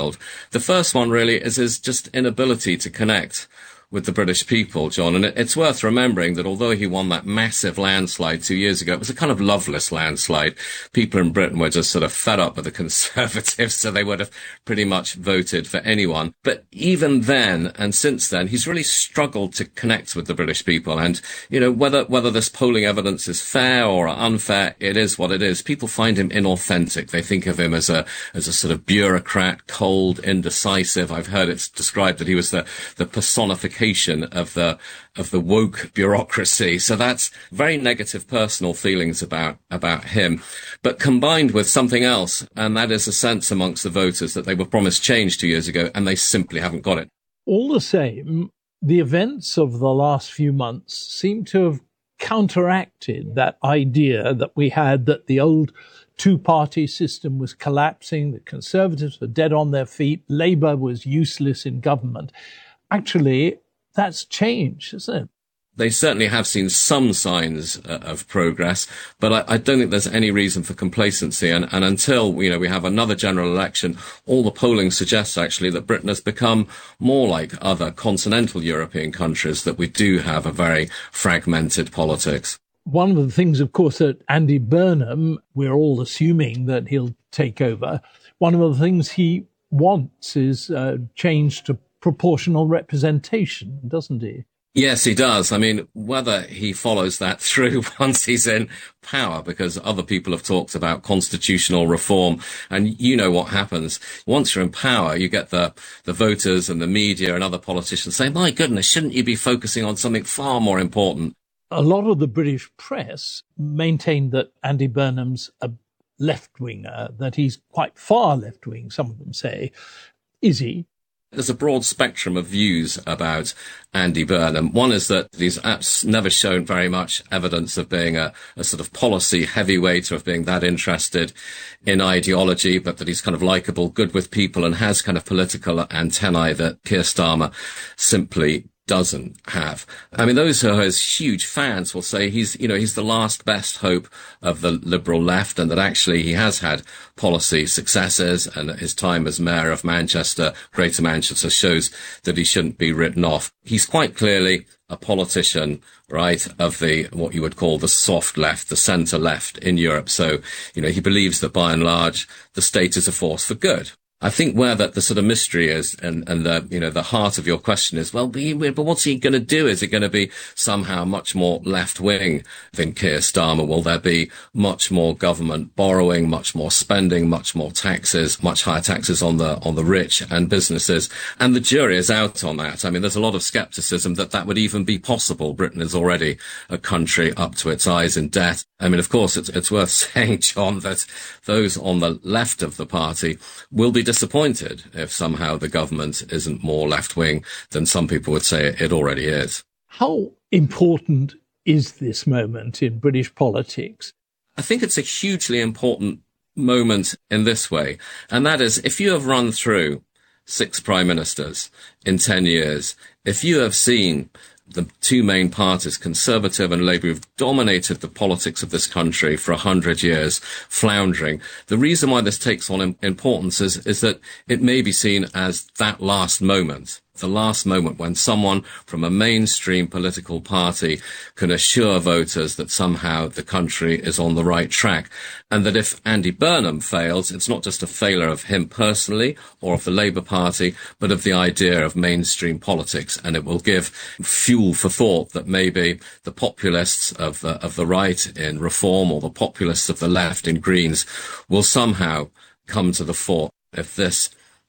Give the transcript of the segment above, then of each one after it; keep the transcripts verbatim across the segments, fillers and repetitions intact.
failed. The first one really is his just inability to connect with the British people, John. And it's worth remembering that although he won that massive landslide two years ago, it was a kind of loveless landslide. People in Britain were just sort of fed up with the Conservatives, so they would have pretty much voted for anyone. But even then, and since then, he's really struggled to connect with the British people. And, you know, whether whether this polling evidence is fair or unfair, it is what it is. People find him inauthentic. They think of him as a as a sort of bureaucrat, cold, indecisive. I've heard it's described that he was the, the personification of the of the woke bureaucracy. So that's very negative personal feelings about about him, but combined with something else, and that is a sense amongst the voters that they were promised change two years ago and they simply haven't got it. All the same, the events of the last few months seem to have counteracted that idea that we had that the old two-party system was collapsing, the Conservatives were dead on their feet, Labour was useless in government. Actually, that's changed, isn't it? They certainly have seen some signs uh, of progress, but I, I don't think there's any reason for complacency. And, and until, you know, we have another general election, all the polling suggests actually that Britain has become more like other continental European countries, that we do have a very fragmented politics. One of the things, of course, that Andy Burnham, we're all assuming that he'll take over, one of the things he wants is uh, change to proportional representation, doesn't he? Yes, he does. I mean, whether he follows that through once he's in power, because other people have talked about constitutional reform, and you know what happens. Once you're in power, you get the, the voters and the media and other politicians saying, my goodness, shouldn't you be focusing on something far more important? A lot of the British press maintained that Andy Burnham's a left-winger, that he's quite far left-wing, some of them say. Is he? There's a broad spectrum of views about Andy Burnham. One is that he's never shown very much evidence of being a, a sort of policy heavyweight or of being that interested in ideology, but that he's kind of likable, good with people, and has kind of political antennae that Keir Starmer simply doesn't have. I mean, those who are his huge fans will say he's, you know, he's the last best hope of the Liberal left, and that actually he has had policy successes, and his time as mayor of Manchester, Greater Manchester, shows that he shouldn't be written off. He's quite clearly a politician, right, of the, what you would call the soft left, the centre left in Europe. So, you know, he believes that by and large, the state is a force for good. I think where that the sort of mystery is, and, and the, you know, the heart of your question is, well, but what's he going to do? Is it going to be somehow much more left-wing than Keir Starmer? Will there be much more government borrowing, much more spending, much more taxes, much higher taxes on the, on the rich and businesses? And the jury is out on that. I mean, there's a lot of scepticism that that would even be possible. Britain is already a country up to its eyes in debt. I mean, of course, it's, it's worth saying, John, that those on the left of the party will be disappointed if somehow the government isn't more left-wing than some people would say it already is. How important is this moment in British politics? I think it's a hugely important moment in this way, and that is, if you have run through six prime ministers in ten years, if you have seen the two main parties, Conservative and Labour, who've dominated the politics of this country for a hundred years, floundering. The reason why this takes on importance is, is that it may be seen as that last moment. The last moment when someone from a mainstream political party can assure voters that somehow the country is on the right track. And that if Andy Burnham fails, it's not just a failure of him personally or of the Labour Party, but of the idea of mainstream politics. And it will give fuel for thought that maybe the populists of the, of the right in Reform or the populists of the left in Greens will somehow come to the fore if this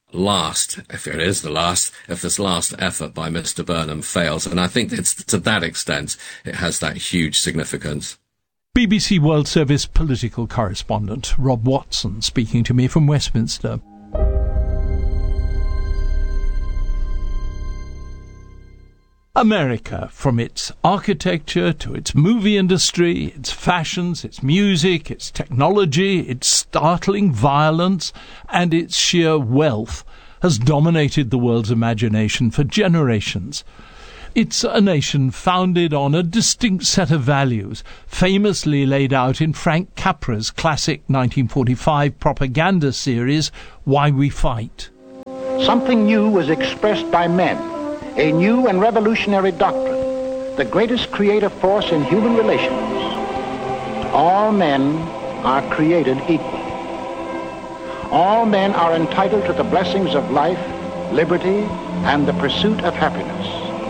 last, if it is the last, if this last effort by Mister Burnham fails. And I think it's to that extent it has that huge significance. B B C World Service political correspondent Rob Watson speaking to me from Westminster. America, from its architecture to its movie industry, its fashions, its music, its technology, its startling violence, and its sheer wealth, has dominated the world's imagination for generations. It's a nation founded on a distinct set of values, famously laid out in Frank Capra's classic nineteen forty-five propaganda series, Why We Fight. Something new was expressed by men, a new and revolutionary doctrine, the greatest creative force in human relations. All men are created equal. All men are entitled to the blessings of life, liberty, and the pursuit of happiness.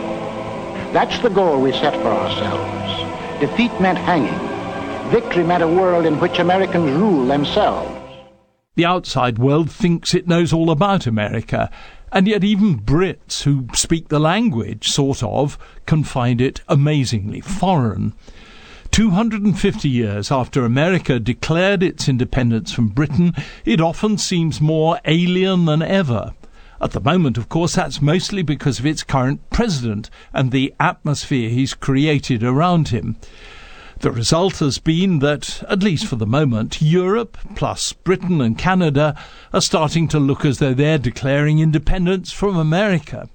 That's the goal we set for ourselves. Defeat meant hanging. Victory meant a world in which Americans rule themselves. The outside world thinks it knows all about America, and yet even Brits who speak the language, sort of, can find it amazingly foreign. two hundred fifty years after America declared its independence from Britain, it often seems more alien than ever. At the moment, of course, that's mostly because of its current president and the atmosphere he's created around him. The result has been that, at least for the moment, Europe, plus Britain and Canada, are starting to look as though they're declaring independence from America.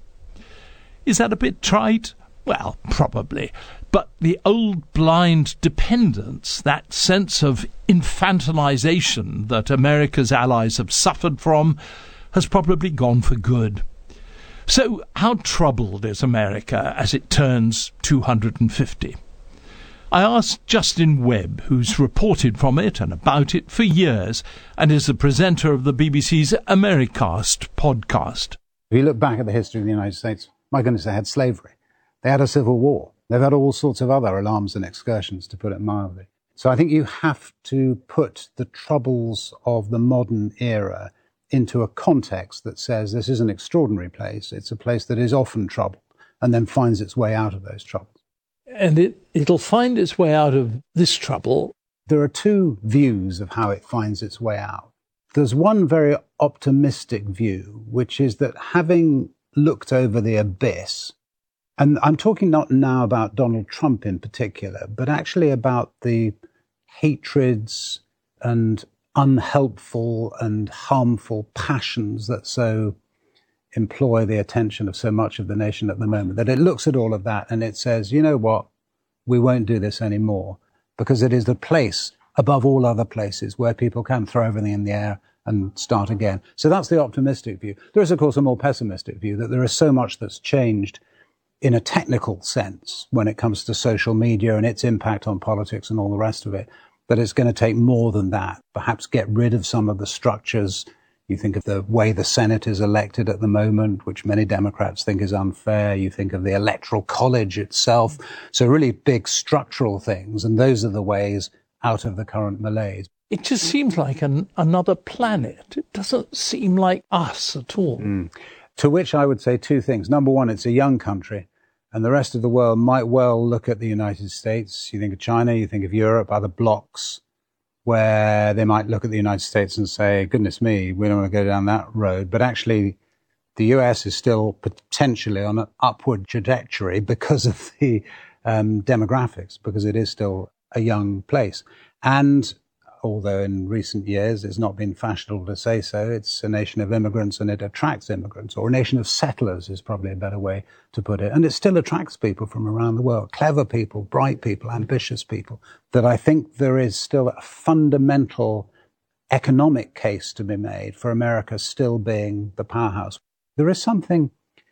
Is that a bit trite? Well, probably. But the old blind dependence, that sense of infantilization that America's allies have suffered from, has probably gone for good. So how troubled is America as it turns two hundred fifty? I asked Justin Webb, who's reported from it and about it for years, and is the presenter of the B B C's Americast podcast. If you look back at the history of the United States, my goodness, they had slavery. They had a civil war. They've had all sorts of other alarms and excursions, to put it mildly. So I think you have to put the troubles of the modern era into a context that says this is an extraordinary place. It's a place that is often troubled and then finds its way out of those troubles. And it, it'll find its way out of this trouble. There are two views of how it finds its way out. There's one very optimistic view, which is that having looked over the abyss, and I'm talking not now about Donald Trump in particular, but actually about the hatreds and unhelpful and harmful passions that so employ the attention of so much of the nation at the moment, that it looks at all of that and it says, you know what, we won't do this anymore, because it is the place above all other places where people can throw everything in the air and start again. So that's the optimistic view. There is, of course, a more pessimistic view that there is so much that's changed in a technical sense when it comes to social media and its impact on politics and all the rest of it, that it's going to take more than that. Perhaps get rid of some of the structures. You think of the way the Senate is elected at the moment, which many Democrats think is unfair. You think of the Electoral College itself. So really big structural things. And those are the ways out of the current malaise. It just seems like an, another planet. It doesn't seem like us at all. Mm. To which I would say two things. Number one, it's a young country, and the rest of the world might well look at the United States. You think of China, you think of Europe, other blocs, where they might look at the United States and say, goodness me, we don't want to go down that road. But actually, the U S is still potentially on an upward trajectory because of the um, demographics, because it is still a young place. And although in recent years it's not been fashionable to say so, it's a nation of immigrants and it attracts immigrants, or a nation of settlers is probably a better way to put it. And it still attracts people from around the world, clever people, bright people, ambitious people, that I think there is still a fundamental economic case to be made for America still being the powerhouse. There is something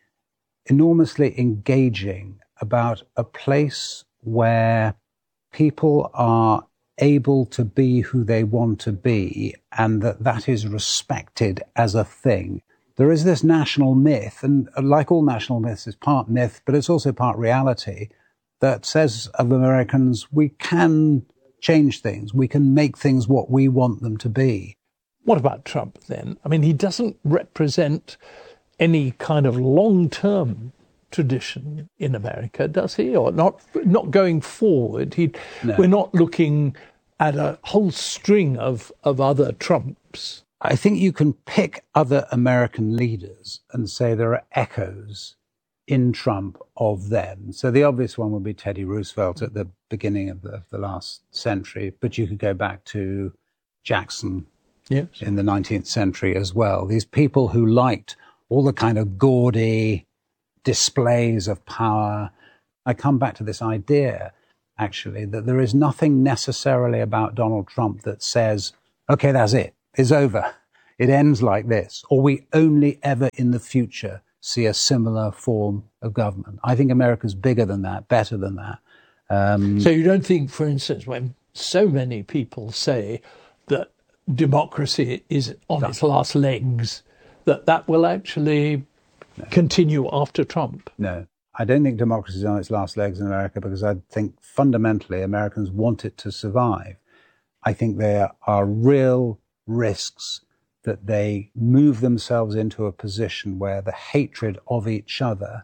enormously engaging about a place where people are able to be who they want to be, and that that is respected as a thing. There is this national myth, and like all national myths, it's part myth, but it's also part reality, that says of Americans, we can change things. We can make things what we want them to be. What about Trump then? I mean, he doesn't represent any kind of long-term tradition in America, does he? Or not not going forward? He, no. We're not looking at a whole string of, of other Trumps. I think you can pick other American leaders and say there are echoes in Trump of them. So the obvious one would be Teddy Roosevelt at the beginning of the, of the last century, but you could go back to Jackson yes. in the nineteenth century as well. These people who liked all the kind of gaudy displays of power. I come back to this idea, actually, that there is nothing necessarily about Donald Trump that says, okay, that's it, it's over. it ends like this, or we only ever in the future see a similar form of government. I think America's bigger than that, better than that. Um, so you don't think, for instance, when so many people say that democracy is on its last legs, that that will actually no. continue after Trump? No. I don't think democracy is on its last legs in America, because I think fundamentally Americans want it to survive. I think there are real risks that they move themselves into a position where the hatred of each other,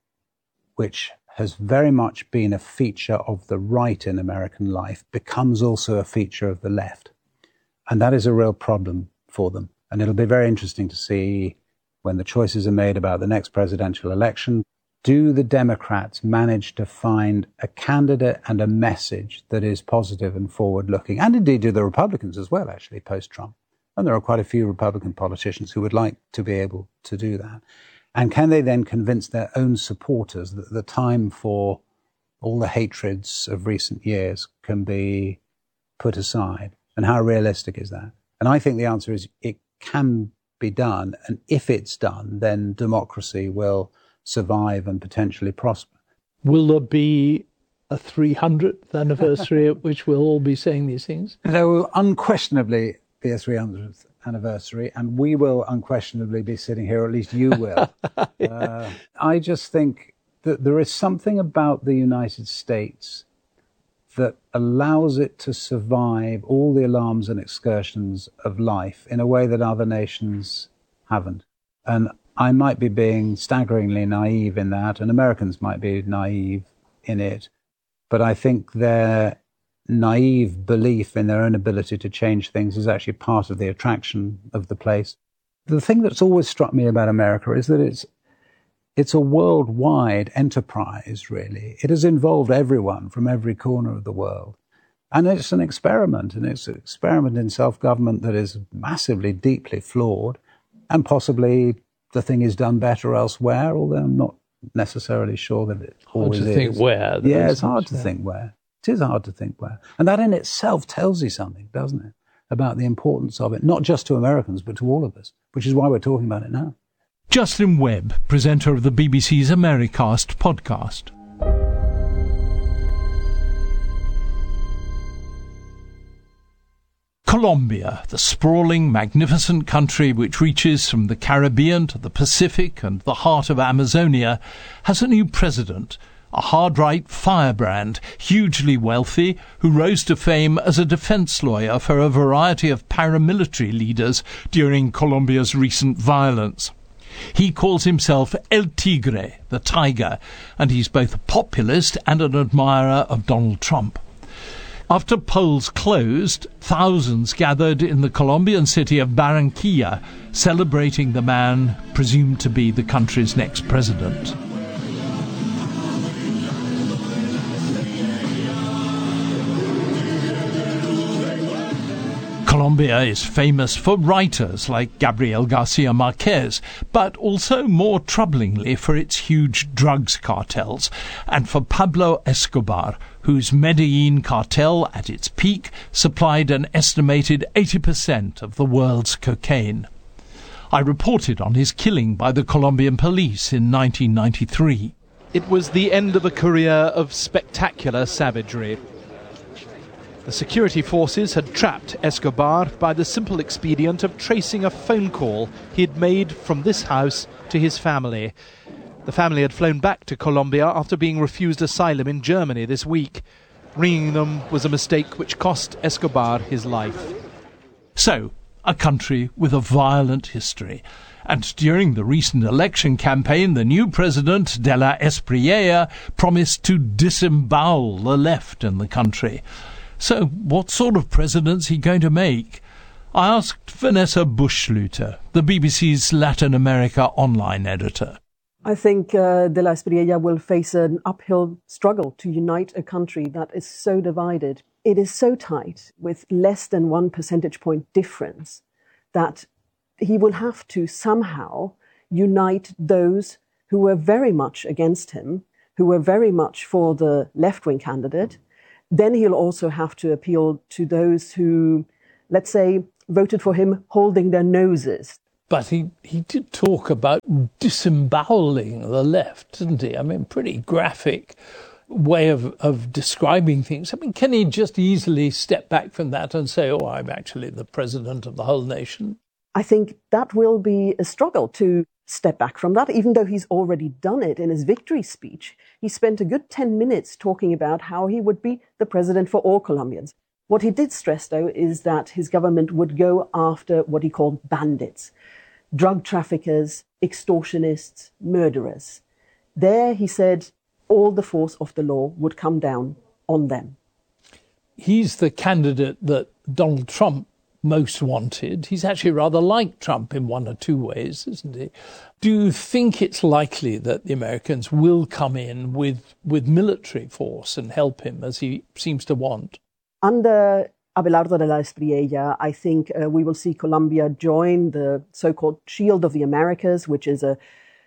which has very much been a feature of the right in American life, becomes also a feature of the left. And that is a real problem for them. And it'll be very interesting to see when the choices are made about the next presidential election. Do the Democrats manage to find a candidate and a message that is positive and forward-looking? And indeed do the Republicans as well, actually, post-Trump. And there are quite a few Republican politicians who would like to be able to do that. And can they then convince their own supporters that the time for all the hatreds of recent years can be put aside? And how realistic is that? And I think the answer is it can be done. And if it's done, then democracy will survive and potentially prosper. Will there be a three hundredth anniversary at which we'll all be saying these things? There will unquestionably be a three hundredth anniversary, and we will unquestionably be sitting here, or at least you will. uh, I just think that there is something about the United States that allows it to survive all the alarms and excursions of life in a way that other nations haven't. And I might be being staggeringly naive in that, and Americans might be naive in it, but I think their naive belief in their own ability to change things is actually part of the attraction of the place. The thing that's always struck me about America is that it's it's a worldwide enterprise, really. It has involved everyone from every corner of the world. And it's an experiment, and it's an experiment in self-government that is massively, deeply flawed, and possibly the thing is done better elsewhere, although I'm not necessarily sure that it always is. Hard to think where. Yeah, it's hard to think where. It is hard to think where. And that in itself tells you something, doesn't it, about the importance of it, not just to Americans, but to all of us, which is why we're talking about it now. Justin Webb, presenter of the B B C's Americast podcast. Colombia, the sprawling, magnificent country which reaches from the Caribbean to the Pacific and the heart of Amazonia, has a new president, a hard-right firebrand, hugely wealthy, who rose to fame as a defense lawyer for a variety of paramilitary leaders during Colombia's recent violence. He calls himself El Tigre, the tiger, and he's both a populist and an admirer of Donald Trump. After polls closed, thousands gathered in the Colombian city of Barranquilla, celebrating the man presumed to be the country's next president. Colombia is famous for writers like Gabriel Garcia Marquez, but also more troublingly for its huge drugs cartels, and for Pablo Escobar, whose Medellin cartel at its peak supplied an estimated eighty percent of the world's cocaine. I reported on his killing by the Colombian police in nineteen ninety-three. It was the end of a career of spectacular savagery. The security forces had trapped Escobar by the simple expedient of tracing a phone call he had made from this house to his family. The family had flown back to Colombia after being refused asylum in Germany this week. Ringing them was a mistake which cost Escobar his life. So, a country with a violent history. And during the recent election campaign, the new president, De La Espriella, promised to disembowel the left in the country. So what sort of president's he going to make? I asked Vanessa Buschluter, the B B C's Latin America online editor. I think uh, De La Espriella will face an uphill struggle to unite a country that is so divided. It is so tight, with less than one percentage point difference, that he will have to somehow unite those who were very much against him, who were very much for the left-wing candidate. Then he'll also have to appeal to those who, let's say, voted for him holding their noses. But he, he did talk about disemboweling the left, didn't he? I mean, pretty graphic way of, of describing things. I mean, can he just easily step back from that and say, oh, I'm actually the president of the whole nation? I think that will be a struggle to step back from that, even though he's already done it in his victory speech. He spent a good ten minutes talking about how he would be the president for all Colombians. What he did stress, though, is that his government would go after what he called bandits, drug traffickers, extortionists, murderers. There, he said, all the force of the law would come down on them. He's the candidate that Donald Trump most wanted. He's actually rather like Trump in one or two ways, isn't he? Do you think it's likely that the Americans will come in with, with military force and help him, as he seems to want? Under Abelardo de la Espriella, I think uh, we will see Colombia join the so-called Shield of the Americas, which is a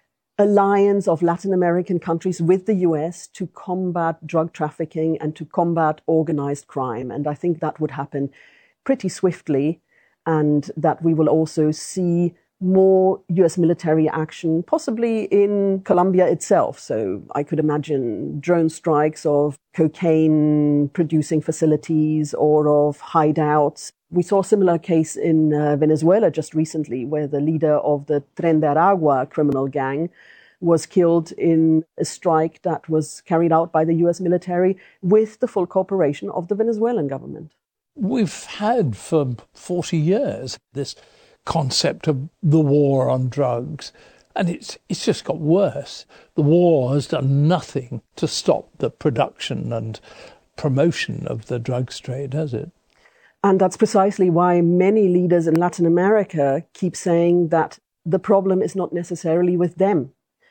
alliance of Latin American countries with the U S to combat drug trafficking and to combat organized crime. And I think that would happen pretty swiftly, and that we will also see more U S military action, possibly in Colombia itself. So I could imagine drone strikes of cocaine-producing facilities or of hideouts. We saw a similar case in uh, Venezuela just recently, where the leader of the Tren de Aragua criminal gang was killed in a strike that was carried out by the U S military with the full cooperation of the Venezuelan government. We've had for forty years this concept of the war on drugs, and it's it's just got worse. The war has done nothing to stop the production and promotion of the drugs trade, has it? And that's precisely why many leaders in Latin America keep saying that the problem is not necessarily with them.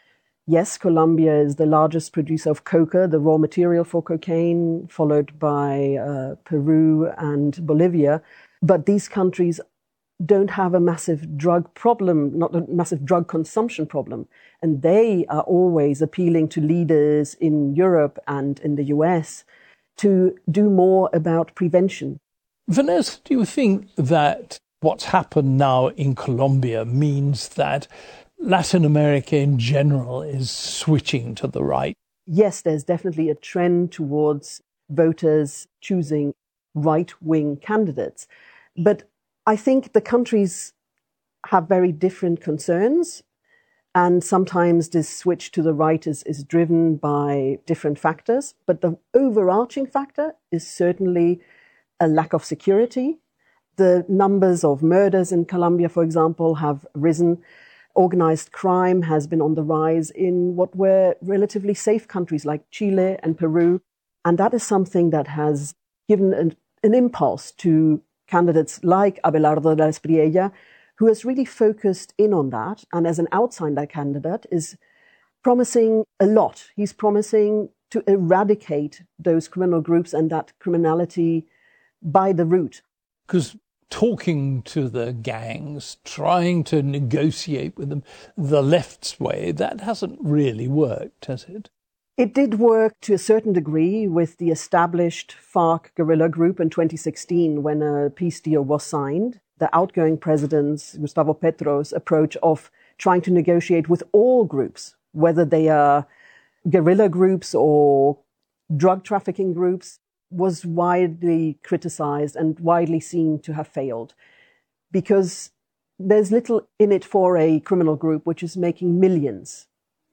Yes, Colombia is the largest producer of coca, the raw material for cocaine, followed by uh, Peru and Bolivia. But these countries don't have a massive drug problem, not a massive drug consumption problem. And they are always appealing to leaders in Europe and in the U S to do more about prevention. Vanessa, do you think that what's happened now in Colombia means that Latin America in general is switching to the right? Yes, there's definitely a trend towards voters choosing right-wing candidates. But I think the countries have very different concerns, and sometimes this switch to the right is, is driven by different factors. But the overarching factor is certainly a lack of security. The numbers of murders in Colombia, for example, have risen. Organized crime has been on the rise in what were relatively safe countries like Chile and Peru. And that is something that has given an, an impulse to candidates like Abelardo de la Espriella, who has really focused in on that, and as an outsider candidate is promising a lot. He's promising to eradicate those criminal groups and that criminality by the root. Because talking to the gangs, trying to negotiate with them the left's way, that hasn't really worked, has it? It did work to a certain degree with the established FARC guerrilla group in twenty sixteen when a peace deal was signed. The outgoing president's, Gustavo Petro's, approach of trying to negotiate with all groups, whether they are guerrilla groups or drug trafficking groups, was widely criticized and widely seen to have failed. Because there's little in it for a criminal group which is making millions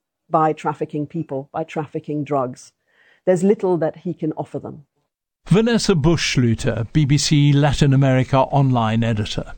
by trafficking people, by trafficking drugs. There's little that he can offer them. Vanessa Busch-Schlüter, B B C Latin America online editor.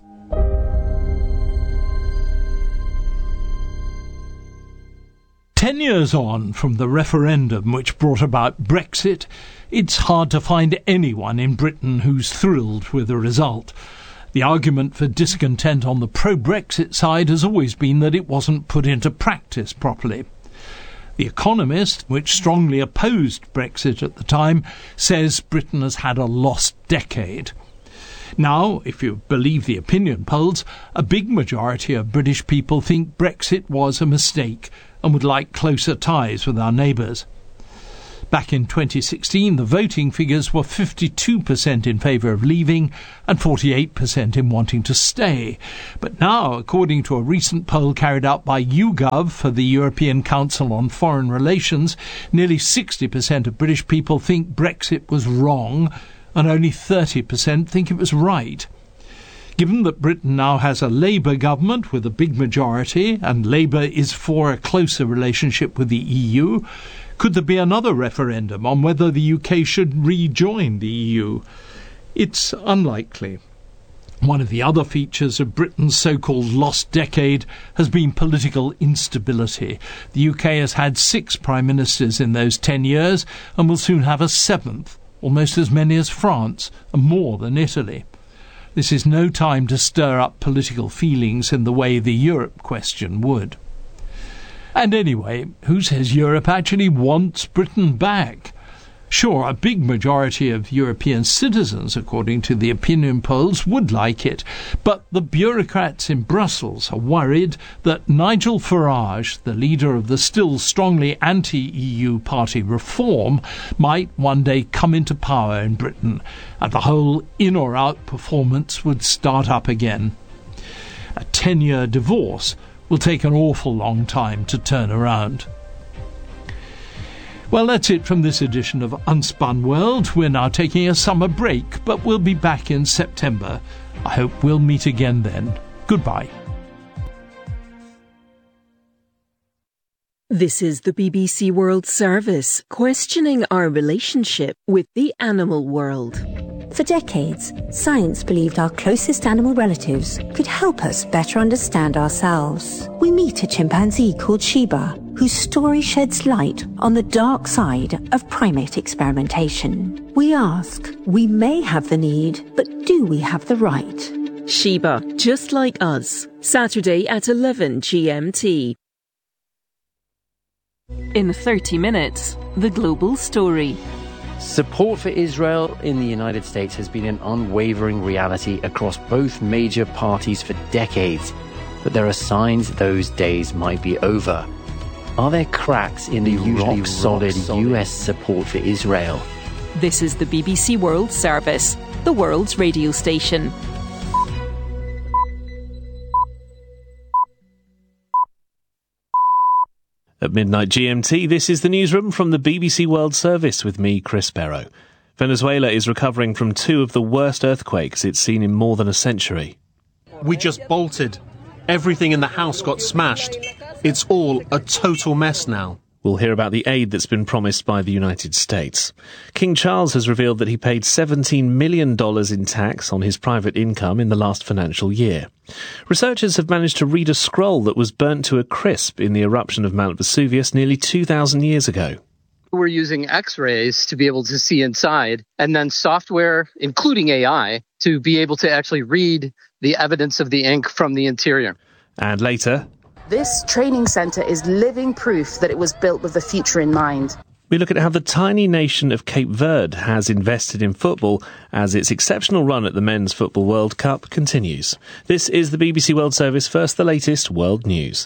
Ten years on from the referendum which brought about Brexit, it's hard to find anyone in Britain who's thrilled with the result. The argument for discontent on the pro-Brexit side has always been that it wasn't put into practice properly. The Economist, which strongly opposed Brexit at the time, says Britain has had a lost decade. Now, if you believe the opinion polls, a big majority of British people think Brexit was a mistake and would like closer ties with our neighbours. Back in twenty sixteen, the voting figures were fifty-two percent in favour of leaving and forty-eight percent in wanting to stay. But now, according to a recent poll carried out by YouGov for the European Council on Foreign Relations, nearly sixty percent of British people think Brexit was wrong and only thirty percent think it was right. Given that Britain now has a Labour government with a big majority and Labour is for a closer relationship with the E U, could there be another referendum on whether the U K should rejoin the E U? It's unlikely. One of the other features of Britain's so-called lost decade has been political instability. The U K has had six prime ministers in those ten years and will soon have a seventh, almost as many as France and more than Italy. This is no time to stir up political feelings in the way the Europe question would. And anyway, who says Europe actually wants Britain back? Sure, a big majority of European citizens, according to the opinion polls, would like it, but the bureaucrats in Brussels are worried that Nigel Farage, the leader of the still strongly anti-E U party Reform, might one day come into power in Britain, and the whole in or out performance would start up again. A ten-year divorce will take an awful long time to turn around. Well, that's it from this edition of Unspun World. We're now taking a summer break, but we'll be back in September. I hope we'll meet again then. Goodbye. This is the B B C World Service, questioning our relationship with the animal world. For decades, science believed our closest animal relatives could help us better understand ourselves. We meet a chimpanzee called Shiba, whose story sheds light on the dark side of primate experimentation. We ask, we may have the need, but do we have the right? Shiba, just like us. Saturday at eleven G M T. In thirty minutes, the global story. Support for Israel in the United States has been an unwavering reality across both major parties for decades, but there are signs those days might be over. Are there cracks in the usually rock solid, rock solid U S support for Israel? This is the B B C World Service, the world's radio station. At midnight G M T, this is the newsroom from the B B C World Service with me, Chris Barrow. Venezuela is recovering from two of the worst earthquakes it's seen in more than a century. We just bolted. Everything in the house got smashed. It's all a total mess now. We'll hear about the aid that's been promised by the United States. King Charles has revealed that he paid seventeen million dollars in tax on his private income in the last financial year. Researchers have managed to read a scroll that was burnt to a crisp in the eruption of Mount Vesuvius nearly two thousand years ago. We're using X-rays to be able to see inside, and then software, including A I, to be able to actually read the evidence of the ink from the interior. And later, this training centre is living proof that it was built with the future in mind. we look at how the tiny nation of Cape Verde has invested in football as its exceptional run at the Men's Football World Cup continues. This is the B B C World Service. First, the latest world news.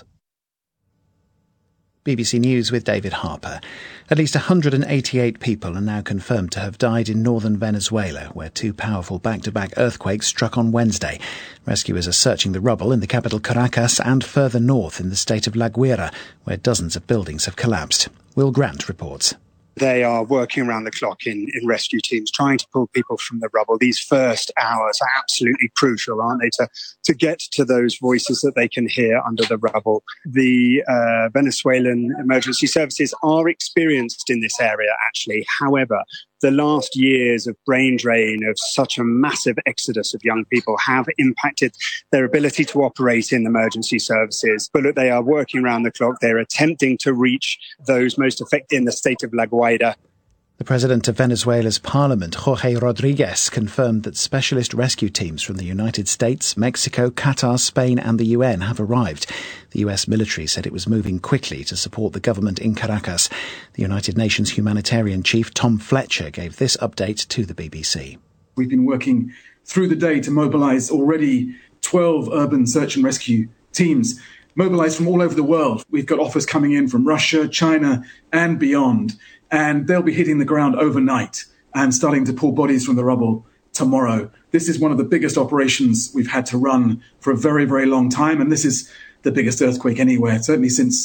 B B C News with David Harper. At least one hundred eighty-eight people are now confirmed to have died in northern Venezuela, where two powerful back-to-back earthquakes struck on Wednesday. Rescuers are searching the rubble in the capital Caracas and further north in the state of La Guaira, where dozens of buildings have collapsed. Will Grant reports. They are working around the clock in, in rescue teams, trying to pull people from the rubble. These first hours are absolutely crucial, aren't they, to, to get to those voices that they can hear under the rubble. The uh, Venezuelan emergency services are experienced in this area, actually. However, the last years of brain drain, of such a massive exodus of young people, have impacted their ability to operate in emergency services. But look, they are working around the clock. They're attempting to reach those most affected in the state of La Guaira. The president of Venezuela's parliament, Jorge Rodriguez, confirmed that specialist rescue teams from the United States, Mexico, Qatar, Spain and the U N have arrived. The U S military said it was moving quickly to support the government in Caracas. The United Nations humanitarian chief, Tom Fletcher, gave this update to the B B C. We've been working through the day to mobilise already twelve urban search and rescue teams. mobilized from all over the world. We've got offers coming in from Russia, China, and beyond, and they'll be hitting the ground overnight and starting to pull bodies from the rubble tomorrow. This is one of the biggest operations we've had to run for a very, very long time, and this is the biggest earthquake anywhere, certainly since